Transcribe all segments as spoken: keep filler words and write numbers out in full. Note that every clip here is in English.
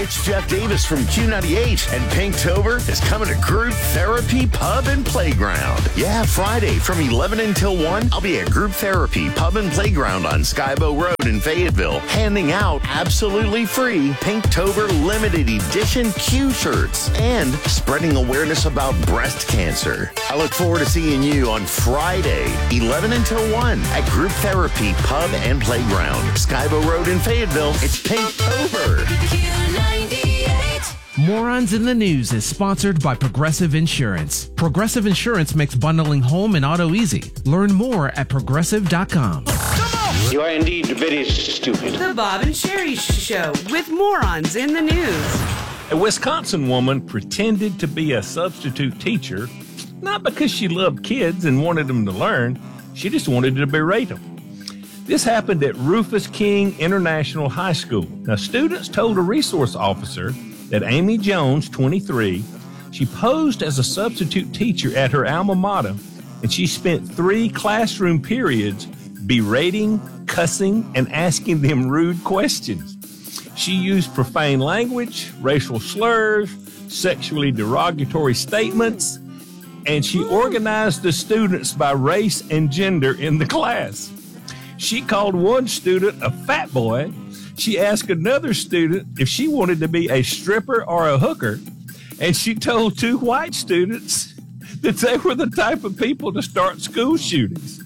It's Jeff Davis from Q ninety-eight, and Pinktober is coming to Group Therapy Pub and Playground. Yeah, Friday from eleven until one, I'll be at Group Therapy Pub and Playground on Skybo Road in Fayetteville, handing out absolutely free Pinktober limited edition Q shirts and spreading awareness about breast cancer. I look forward to seeing you on Friday, eleven until one, at Group Therapy Pub and Playground, Skybo Road in Fayetteville. It's Pinktober. Morons in the News is sponsored by Progressive Insurance. Progressive Insurance makes bundling home and auto easy. Learn more at progressive dot com. You are indeed very stupid. The Bob and Sherry Show with Morons in the News. A Wisconsin woman pretended to be a substitute teacher, not because she loved kids and wanted them to learn. She just wanted to berate them. This happened at Rufus King International High School. Now, students told a resource officer that Amy Jones, twenty-three, she posed as a substitute teacher at her alma mater, and she spent three classroom periods berating, cussing, and asking them rude questions. She used profane language, racial slurs, sexually derogatory statements, and she organized the students by race and gender in the class. She called one student a fat boy. She asked another student if she wanted to be a stripper or a hooker, and she told two white students that they were the type of people to start school shootings.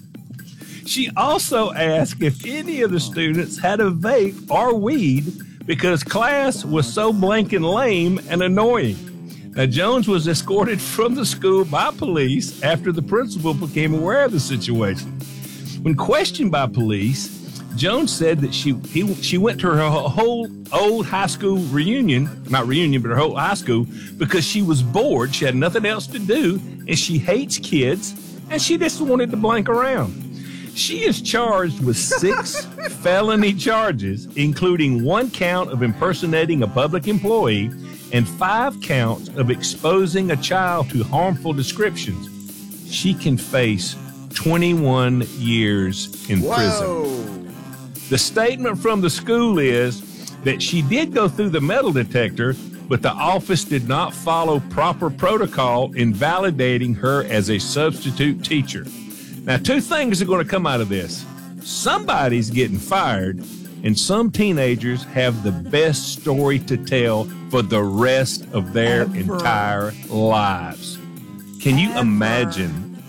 She also asked if any of the students had a vape or weed because class was so blanking lame and annoying. Now, Jones was escorted from the school by police after the principal became aware of the situation. When questioned by police, Jones said that she he, she went to her whole old high school reunion, not reunion, but her whole high school, because she was bored. She had nothing else to do, and she hates kids, and she just wanted to blank around. She is charged with six felony charges, including one count of impersonating a public employee and five counts of exposing a child to harmful descriptions. She can face twenty-one years in Whoa. prison. The statement from the school is that she did go through the metal detector, but the office did not follow proper protocol in validating her as a substitute teacher. Now, two things are going to come out of this. Somebody's getting fired, and some teenagers have the best story to tell for the rest of their Ever. entire lives. Can you Ever. imagine?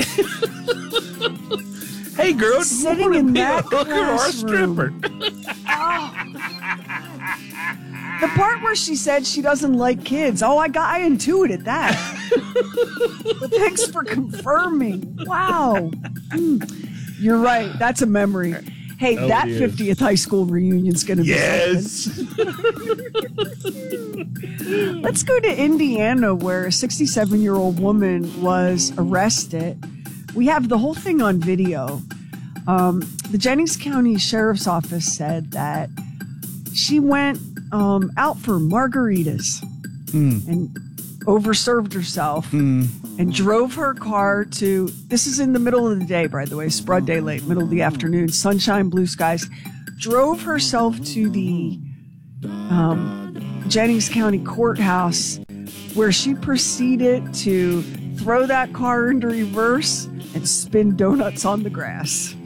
Hey, girl, Sitting you want to in be a that hooker or a stripper? The part where she said she doesn't like kids. Oh, I got, I intuited that. But thanks for confirming. Wow. Mm. You're right. That's a memory. Hey, Oh, that it is. fiftieth high school reunion's going to be Yes. something. Let's go to Indiana, where a sixty-seven-year-old woman was arrested. We have the whole thing on video. Um, the Jennings County Sheriff's Office said that she went um, out for margaritas Mm. and overserved herself Mm. and drove her car to, this is in the middle of the day, by the way, spread daylight, middle of the afternoon, sunshine, blue skies, drove herself to the um, Jennings County Courthouse, where she proceeded to throw that car into reverse and spin donuts on the grass.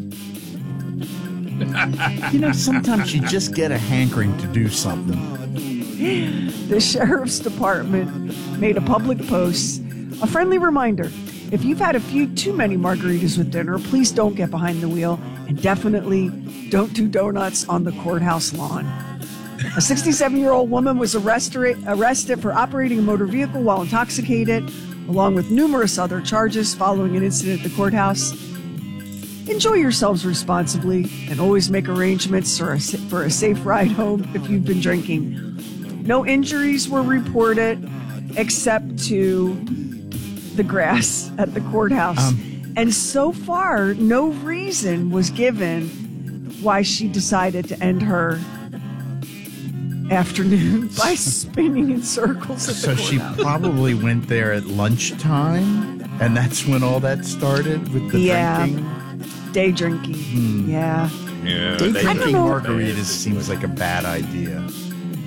You know, sometimes you just get a hankering to do something. The Sheriff's Department made a public post, a friendly reminder. If you've had a few too many margaritas with dinner, please don't get behind the wheel, and definitely don't do donuts on the courthouse lawn. A sixty-seven-year-old woman was arrested, arrested for operating a motor vehicle while intoxicated, along with numerous other charges following an incident at the courthouse. Enjoy yourselves responsibly and always make arrangements for a, for a safe ride home if you've been drinking. No injuries were reported except to the grass at the courthouse. Um, and so far, no reason was given why she decided to end her afternoon by spinning in circles at So the she courthouse. probably went there at lunchtime, and that's when all that started with the Yeah. drinking. Day drinking. Hmm. Yeah. Yeah, Day they- I don't drinking know. margaritas seems like a bad idea.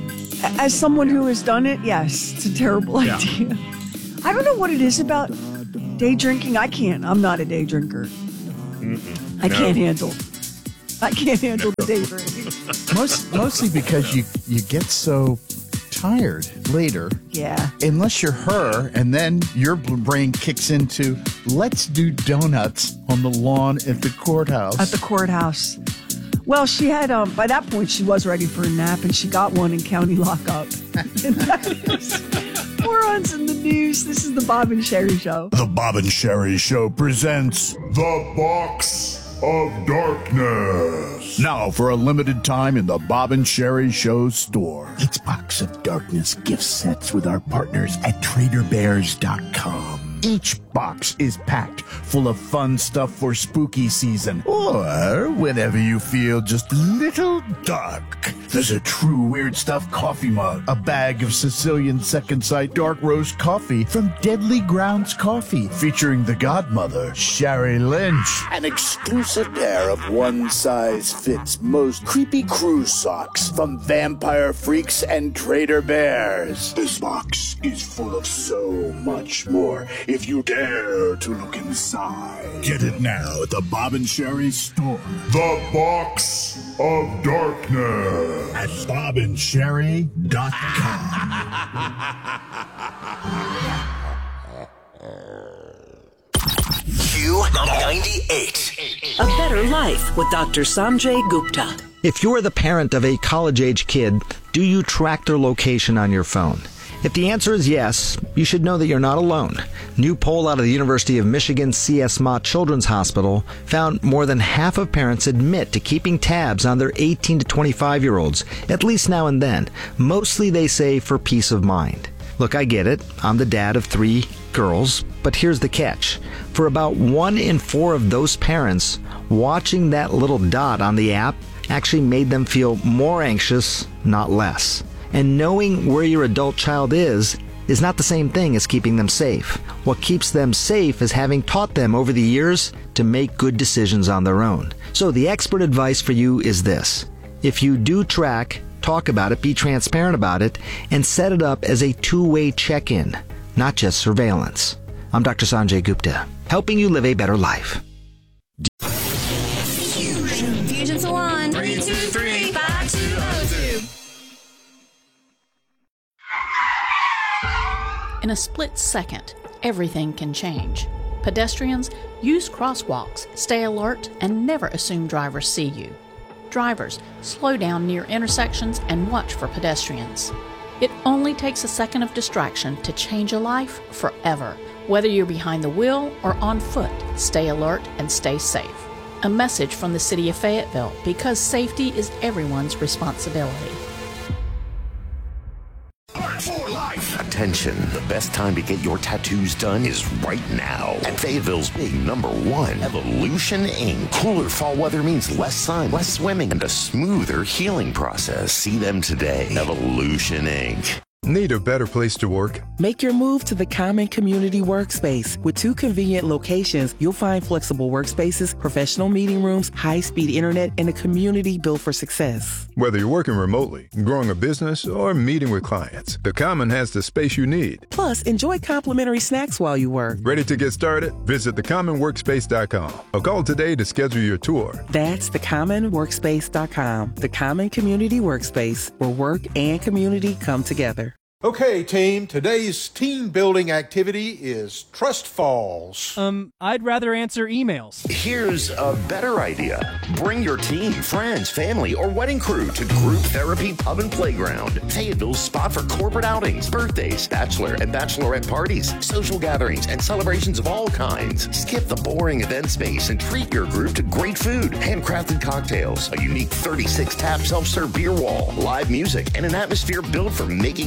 As someone who has done it, yes, it's a terrible Yeah. idea. I don't know what it is about day drinking. I can't. I'm not a day drinker. Mm-mm. I No. can't handle. I can't handle the day drinking. Most, mostly because you, you get so tired later. Yeah. Unless you're her, and then your brain kicks into, let's do donuts on the lawn at the courthouse. At the courthouse. Well, she had, um, by that point, she was ready for a nap, and she got one in county lockup. And that is Morons in the News. This is the Bob and Sherry Show. The Bob and Sherry Show presents The Box of Darkness. Now, for a limited time in the Bob and Sherry Show store. It's Box of Darkness gift sets with our partners at Trader Bears dot com. Each box is packed full of fun stuff for spooky season, or whenever you feel just a little dark. There's a true weird stuff coffee mug, a bag of Sicilian Second Sight dark roast coffee from Deadly Grounds Coffee, featuring the godmother, Sherry Lynch. An exclusive pair of one-size-fits most creepy cruise socks from Vampire Freaks and Trader Bears. This box is full of so much more if you dare to look inside. Get it now at the Bob and Sherry store. The Box of Darkness at bob and sherry dot com. Q ninety-eight. A Better Life with Doctor Sanjay Gupta. If you're the parent of a college-age kid, do you track their location on your phone? If the answer is yes, you should know that you're not alone. New poll out of the University of Michigan C S Mott Children's Hospital found more than half of parents admit to keeping tabs on their eighteen to twenty-five-year-olds, at least now and then. Mostly, they say, for peace of mind. Look, I get it. I'm the dad of three girls, but here's the catch. For about one in four of those parents, watching that little dot on the app actually made them feel more anxious, not less. And knowing where your adult child is is not the same thing as keeping them safe. What keeps them safe is having taught them over the years to make good decisions on their own. So the expert advice for you is this. If you do track, talk about it, be transparent about it, and set it up as a two-way check-in, not just surveillance. I'm Doctor Sanjay Gupta, helping you live a better life. Fusion. Fusion Salon. Three, two, three, five, two, oh, two. In a split second, everything can change. Pedestrians, use crosswalks, stay alert, and never assume drivers see you. Drivers, slow down near intersections and watch for pedestrians. It only takes a second of distraction to change a life forever. Whether you're behind the wheel or on foot, stay alert and stay safe. A message from the City of Fayetteville, because safety is everyone's responsibility. Attention, the best time to get your tattoos done is right now at Fayetteville's big number one, Evolution Incorporated. Cooler fall weather means less sun, less swimming, and a smoother healing process. See them today. Evolution Incorporated. Need a better place to work? Make your move to the Common Community Workspace. With two convenient locations, you'll find flexible workspaces, professional meeting rooms, high-speed internet, and a community built for success. Whether you're working remotely, growing a business, or meeting with clients, the Common has the space you need. Plus, enjoy complimentary snacks while you work. Ready to get started? Visit the common workspace dot com or call today to schedule your tour. That's the common workspace dot com, the Common Community Workspace, where work and community come together. Okay, team, today's team building activity is Trust Falls. Um, I'd rather answer emails. Here's a better idea. Bring your team, friends, family, or wedding crew to Group Therapy Pub and Playground, Fayetteville's spot for corporate outings, birthdays, bachelor and bachelorette parties, social gatherings, and celebrations of all kinds. Skip the boring event space and treat your group to great food, handcrafted cocktails, a unique thirty-six tap self-serve beer wall, live music, and an atmosphere built for making memories.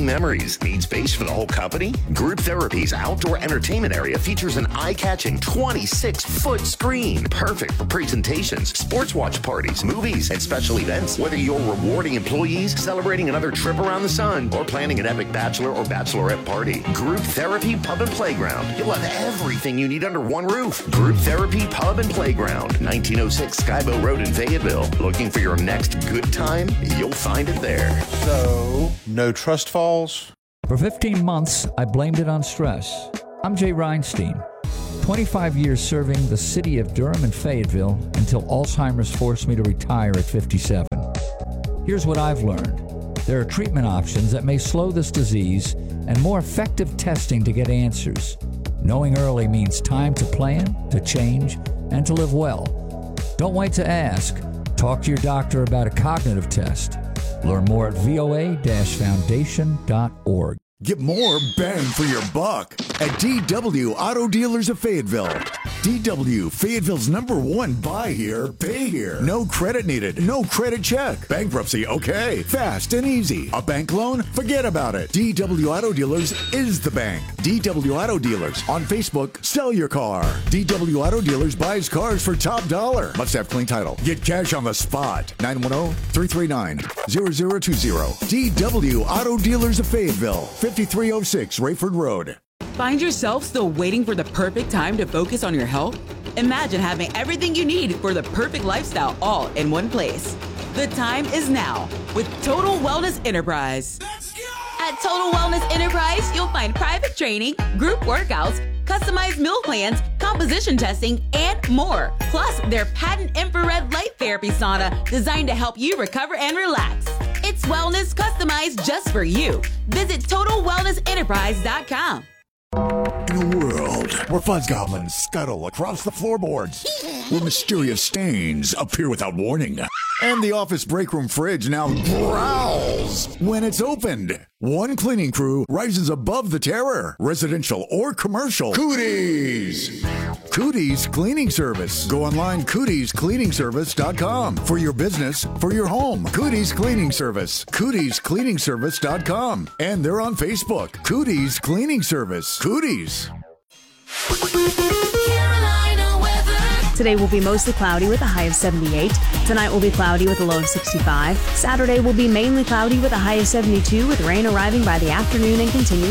employees. Need space for the whole company? Group Therapy's outdoor entertainment area features an eye-catching twenty-six foot screen. Perfect for presentations, sports watch parties, movies, and special events. Whether you're rewarding employees, celebrating another trip around the sun, or planning an epic bachelor or bachelorette party, Group Therapy Pub and Playground. You'll have everything you need under one roof. Group Therapy Pub and Playground, nineteen oh six Skybow Road in Fayetteville. Looking for your next good time? You'll find it there. So, no trust falls? For fifteen months, I blamed it on stress. I'm Jay Reinstein. twenty-five years serving the city of Durham and Fayetteville until Alzheimer's forced me to retire at fifty-seven. Here's what I've learned. There are treatment options that may slow this disease and more effective testing to get answers. Knowing early means time to plan, to change, and to live well. Don't wait to ask. Talk to your doctor about a cognitive test. Learn more at V O A foundation dot org. Get more bang for your buck at D W Auto Dealers of Fayetteville. D W, Fayetteville's number one buy here, pay here. No credit needed, no credit check. Bankruptcy, okay. Fast and easy. A bank loan? Forget about it. D W Auto Dealers is the bank. D W Auto Dealers. On Facebook, sell your car. D W Auto Dealers buys cars for top dollar. Must have clean title. Get cash on the spot. nine one zero, three three nine, zero zero two zero. D W Auto Dealers of Fayetteville. fifty-three oh six Rayford Road. Find yourself still waiting for the perfect time to focus on your health? Imagine having everything you need for the perfect lifestyle all in one place. The time is now with Total Wellness Enterprise. At Total Wellness Enterprise, you'll find private training, group workouts, customized meal plans, composition testing, and more. Plus, their patent infrared light therapy sauna designed to help you recover and relax. It's wellness customized just for you. Visit total wellness enterprise dot com. In a world where fuzz goblins scuttle across the floorboards, where mysterious stains appear without warning, and the office break room fridge now growls when it's opened, one cleaning crew rises above the terror, residential or commercial. Cooties! Cooties Cleaning Service. Go online, cooties cleaning service dot com. For your business, for your home. Cooties Cleaning Service. cooties cleaning service dot com. And they're on Facebook. Cooties Cleaning Service. Cooties. Today will be mostly cloudy with a high of seventy-eight. Tonight will be cloudy with a low of sixty-five. Saturday will be mainly cloudy with a high of seventy-two, with rain arriving by the afternoon and continuing